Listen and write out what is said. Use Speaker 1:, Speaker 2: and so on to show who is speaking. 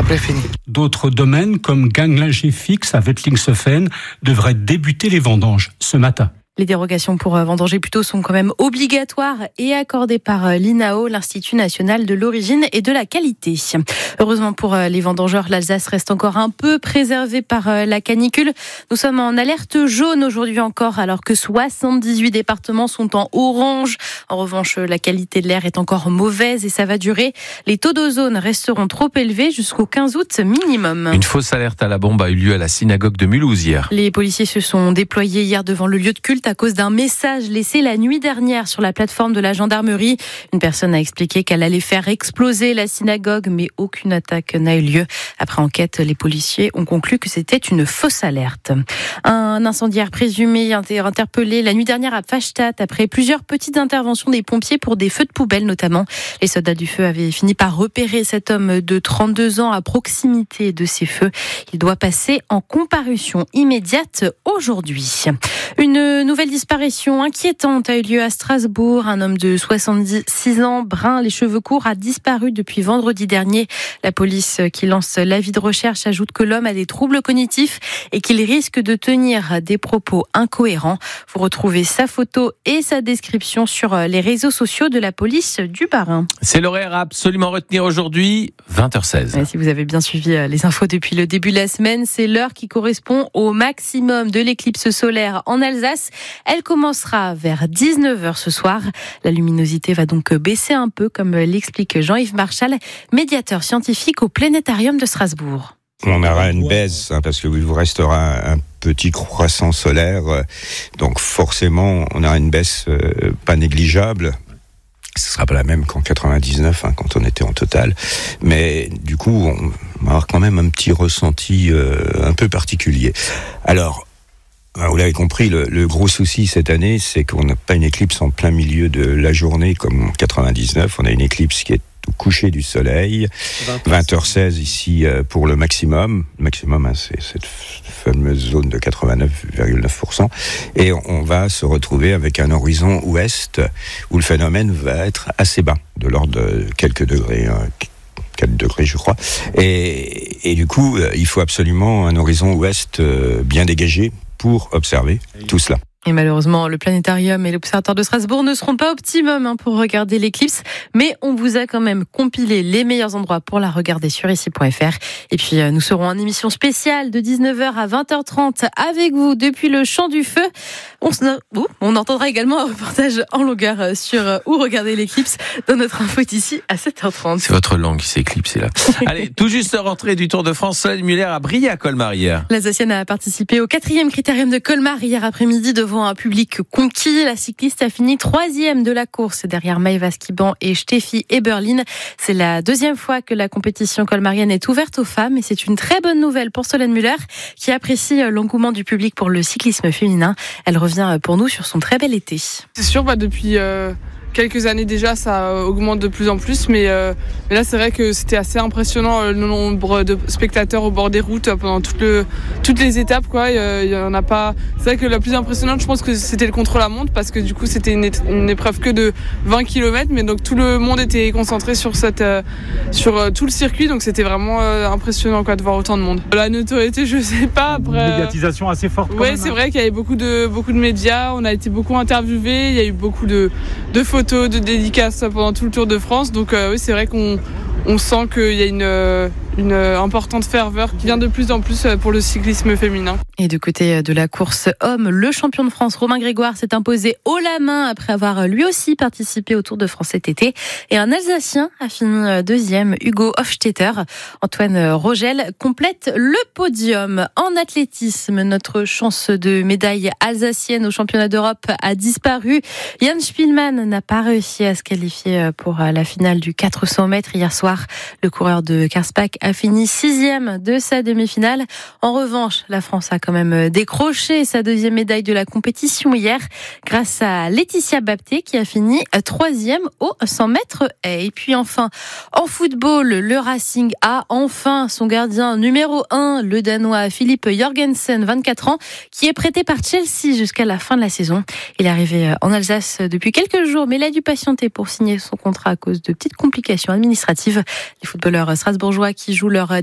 Speaker 1: après fini.
Speaker 2: D'autres domaines comme Ganglinger fixe à Wettlingshofen devraient débuter les vendanges ce matin.
Speaker 3: Les dérogations pour vendanger plutôt sont quand même obligatoires et accordées par l'INAO, l'Institut national de l'origine et de la qualité. Heureusement pour les vendangeurs, l'Alsace reste encore un peu préservée par la canicule. Nous sommes en alerte jaune aujourd'hui encore, alors que 78 départements sont en orange. En revanche, la qualité de l'air est encore mauvaise et ça va durer. Les taux d'ozone resteront trop élevés jusqu'au 15 août minimum.
Speaker 4: Une fausse alerte à la bombe a eu lieu à la synagogue de Mulhouse hier.
Speaker 3: Les policiers se sont déployés hier devant le lieu de culte à cause d'un message laissé la nuit dernière sur la plateforme de la gendarmerie. Une personne a expliqué qu'elle allait faire exploser la synagogue, mais aucune attaque n'a eu lieu. Après enquête, les policiers ont conclu que c'était une fausse alerte. Un incendiaire présumé interpellé la nuit dernière à Pfastatt après plusieurs petites interventions des pompiers pour des feux de poubelle notamment. Les soldats du feu avaient fini par repérer cet homme de 32 ans à proximité de ces feux. Il doit passer en comparution immédiate aujourd'hui. Une nouvelle disparition inquiétante a eu lieu à Strasbourg. Un homme de 76 ans, brun, les cheveux courts, a disparu depuis vendredi dernier. La police qui lance l'avis de recherche ajoute que l'homme a des troubles cognitifs et qu'il risque de tenir des propos incohérents. Vous retrouvez sa photo et sa description sur les réseaux sociaux de la police du Bas-Rhin.
Speaker 4: C'est l'horaire à absolument retenir aujourd'hui, 20h16.
Speaker 3: Si vous avez bien suivi les infos depuis le début de la semaine, c'est l'heure qui correspond au maximum de l'éclipse solaire en Alsace. Elle commencera vers 19h ce soir. La luminosité va donc baisser un peu, comme l'explique Jean-Yves Marchal, médiateur scientifique au Planétarium de Strasbourg.
Speaker 5: On aura une baisse parce qu'il vous restera un petit croissant solaire. Donc forcément, on aura une baisse pas négligeable. Ce sera pas la même qu'en 99, quand on était en total. Mais du coup, on va avoir quand même un petit ressenti un peu particulier. Alors, vous l'avez compris, le gros souci cette année, c'est qu'on n'a pas une éclipse en plein milieu de la journée comme en 99. On a une éclipse qui est au coucher du soleil, 20h16 ici pour le maximum. Le maximum, c'est cette fameuse zone de 89,9%. Et on va se retrouver avec un horizon ouest où le phénomène va être assez bas, de l'ordre de quelques degrés. 4 degrés, je crois. Et du coup, il faut absolument un horizon ouest bien dégagé pour observer tout cela.
Speaker 3: Et malheureusement, le Planétarium et l'Observatoire de Strasbourg ne seront pas optimum pour regarder l'éclipse, mais on vous a quand même compilé les meilleurs endroits pour la regarder sur ici.fr. Et puis, nous serons en émission spéciale de 19h à 20h30 avec vous depuis le Champ du Feu. On entendra également un reportage en longueur sur où regarder l'éclipse dans notre info d'ici à 7h30.
Speaker 4: C'est votre langue qui s'est éclipsée là. Allez, tout juste rentrée du Tour de France, Solène Muller a brillé à Colmar hier.
Speaker 3: L'Alsacienne a participé au 4e critérium de Colmar hier après-midi devant un public conquis. La cycliste a fini 3e de la course derrière Maëva Skiban et Steffi Eberlin. C'est la 2e fois que la compétition colmarienne est ouverte aux femmes et c'est une très bonne nouvelle pour Solène Muller qui apprécie l'engouement du public pour le cyclisme féminin. Elle revient pour nous sur son très bel été.
Speaker 6: C'est sûr, depuis quelques années déjà, ça augmente de plus en plus, mais là c'est vrai que c'était assez impressionnant le nombre de spectateurs au bord des routes pendant toutes les étapes, quoi. Il y en a pas. C'est vrai que la plus impressionnante, je pense que c'était le contre-la-montre parce que du coup c'était une épreuve que de 20 km, mais donc tout le monde était concentré sur tout le circuit, donc c'était vraiment impressionnant, quoi, de voir autant de monde. La notoriété, je sais pas. Après,
Speaker 7: une médiatisation assez forte.
Speaker 6: Ouais, c'est vrai qu'il y avait beaucoup de médias. On a été beaucoup interviewés. Il y a eu beaucoup de photos, de dédicaces pendant tout le Tour de France. Donc oui, c'est vrai qu'on sent qu'il y a une importante ferveur qui vient de plus en plus pour le cyclisme féminin.
Speaker 3: Et du côté de la course homme, le champion de France Romain Grégoire s'est imposé haut la main après avoir lui aussi participé au Tour de France cet été. Et un Alsacien a fini 2e, Hugo Hofstetter. Antoine Rogel complète le podium. En athlétisme, notre chance de médaille alsacienne au championnat d'Europe a disparu. Jan Spielmann n'a pas réussi à se qualifier pour la finale du 400 mètres hier soir. Le coureur de Karlsbach a fini 6e de sa demi-finale. En revanche, la France a quand même décroché sa 2e médaille de la compétition hier grâce à Laetitia Bapté qui a fini 3e au 100 mètres. Et puis enfin, en football, le Racing a enfin son gardien numéro 1, le Danois Philippe Jorgensen, 24 ans, qui est prêté par Chelsea jusqu'à la fin de la saison. Il est arrivé en Alsace depuis quelques jours, mais il a dû patienter pour signer son contrat à cause de petites complications administratives. Les footballeurs strasbourgeois qui jouent leur